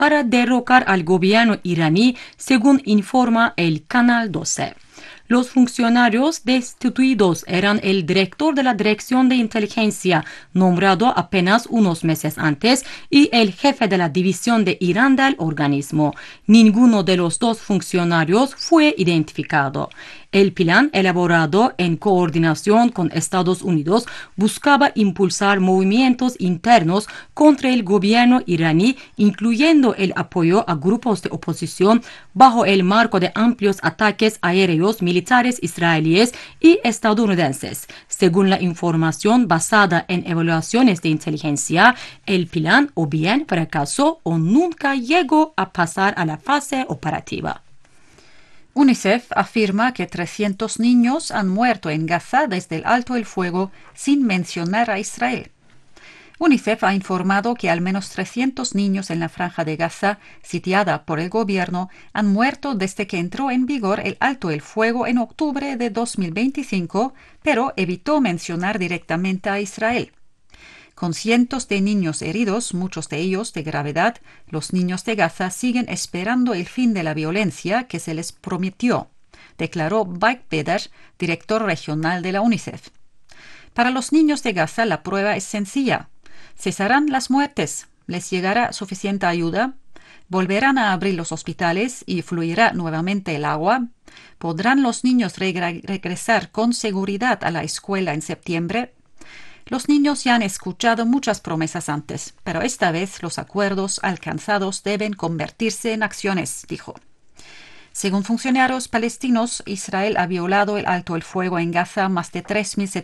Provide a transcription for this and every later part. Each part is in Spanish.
para derrocar al gobierno iraní, según informa el Canal 12. Los funcionarios destituidos eran el director de la Dirección de Inteligencia, nombrado apenas unos meses antes, y el jefe de la división de Irán del organismo. Ninguno de los dos funcionarios fue identificado. El plan, elaborado en coordinación con Estados Unidos, buscaba impulsar movimientos internos contra el gobierno iraní, incluyendo el apoyo a grupos de oposición bajo el marco de amplios ataques aéreos militares israelíes y estadounidenses. Según la información basada en evaluaciones de inteligencia, el plan o bien fracasó o nunca llegó a pasar a la fase operativa. UNICEF afirma que 300 niños han muerto en Gaza desde el alto el fuego, sin mencionar a Israel. UNICEF ha informado que al menos 300 niños en la franja de Gaza, sitiada por el gobierno, han muerto desde que entró en vigor el alto el fuego en octubre de 2025, pero evitó mencionar directamente a Israel. Con cientos de niños heridos, muchos de ellos de gravedad, los niños de Gaza siguen esperando el fin de la violencia que se les prometió, declaró Mike Beder, director regional de la UNICEF. Para los niños de Gaza la prueba es sencilla. Cesarán las muertes, les llegará suficiente ayuda, volverán a abrir los hospitales y fluirá nuevamente el agua, podrán los niños regresar con seguridad a la escuela en septiembre. Los niños ya han escuchado muchas promesas antes, pero esta vez los acuerdos alcanzados deben convertirse en acciones, dijo. Según funcionarios palestinos, Israel ha violado el alto el fuego en Gaza más de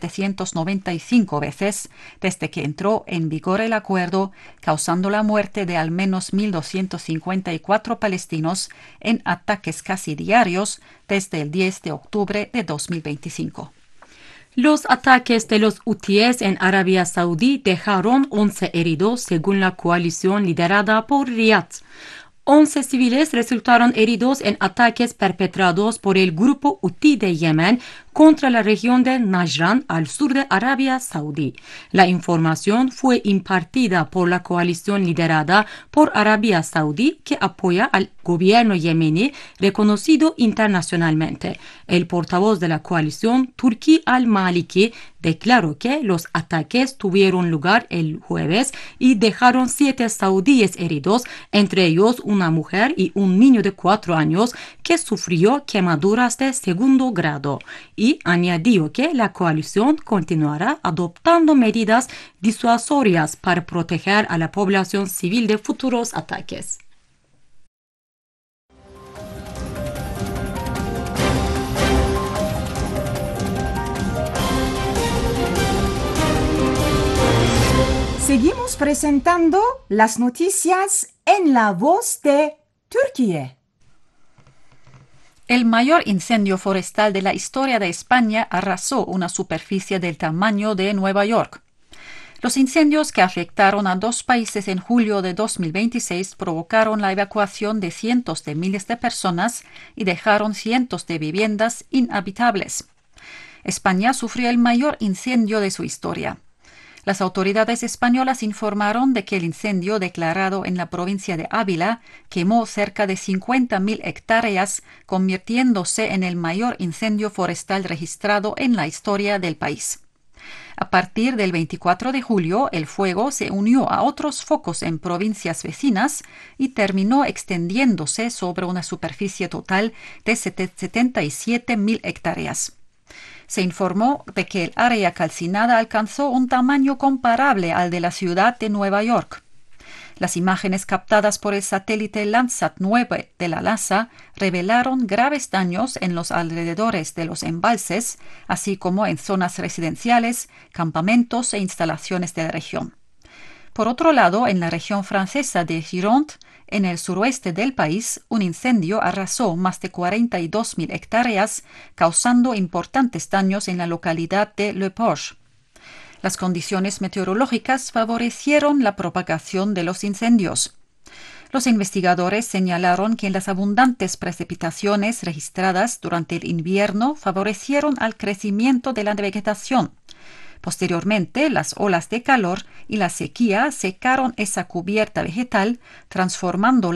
3.795 veces desde que entró en vigor el acuerdo, causando la muerte de al menos 1.254 palestinos en ataques casi diarios desde el 10 de octubre de 2025. Los ataques de los hutíes en Arabia Saudí dejaron 11 heridos, según la coalición liderada por Riad. 11 civiles resultaron heridos en ataques perpetrados por el grupo hutí de Yemen contra la región de Najran, al sur de Arabia Saudí. La información fue impartida por la coalición liderada por Arabia Saudí, que apoya al gobierno yemení reconocido internacionalmente. El portavoz de la coalición, Turki al-Maliki, declaró que los ataques tuvieron lugar el jueves y dejaron 7 saudíes heridos, entre ellos una mujer y un niño de 4 años que sufrió quemaduras de segundo grado. Y añadió que la coalición continuará adoptando medidas disuasorias para proteger a la población civil de futuros ataques. Seguimos presentando las noticias en la voz de Turquía. El mayor incendio forestal de la historia de España arrasó una superficie del tamaño de Nueva York. Los incendios que afectaron a 2 países en julio de 2026 provocaron la evacuación de cientos de miles de personas y dejaron cientos de viviendas inhabitables. España sufrió el mayor incendio de su historia. Las autoridades españolas informaron de que el incendio declarado en la provincia de Ávila quemó cerca de 50.000 hectáreas, convirtiéndose en el mayor incendio forestal registrado en la historia del país. A partir del 24 de julio, el fuego se unió a otros focos en provincias vecinas y terminó extendiéndose sobre una superficie total de 77.000 hectáreas. Se informó de que el área calcinada alcanzó un tamaño comparable al de la ciudad de Nueva York. Las imágenes captadas por el satélite Landsat 9 de la NASA revelaron graves daños en los alrededores de los embalses, así como en zonas residenciales, campamentos e instalaciones de la región. Por otro lado, en la región francesa de Gironde, en el suroeste del país, un incendio arrasó más de 42.000 hectáreas, causando importantes daños en la localidad de Le Porche. Las condiciones meteorológicas favorecieron la propagación de los incendios. Los investigadores señalaron que las abundantes precipitaciones registradas durante el invierno favorecieron al crecimiento de la vegetación. Posteriormente, las olas de calor y la sequía secaron esa cubierta vegetal, transformándola